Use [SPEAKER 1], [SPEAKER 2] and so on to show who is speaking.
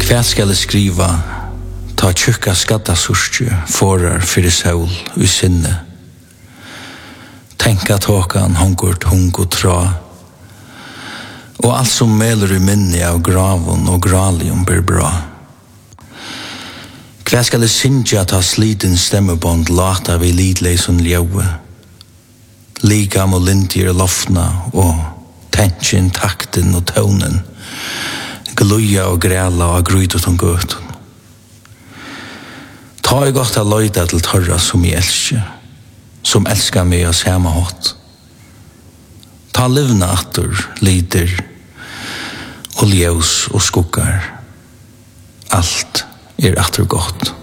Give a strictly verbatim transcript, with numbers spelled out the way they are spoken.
[SPEAKER 1] Hva skal jeg skriva? Ta tjukka skaddasurstju, forar fyrir sol i sinne. Tenka tåkan hongur tung og tra. Og alt som meler i minne av gravon og gralium blir bra. Hva skal jeg sinja ta sliten stemmebånd lata vi lidleison ljaue. Ligam og lindir lofna og tensjen, takten og tonen. Gluja og grela og grytot om gøtun. Ta i godt a løyda til torra som jeg elsker, som elskar meg av samme hatt. Ta livna atur, lider, og ljøs og skuggar. Alt er atur godt.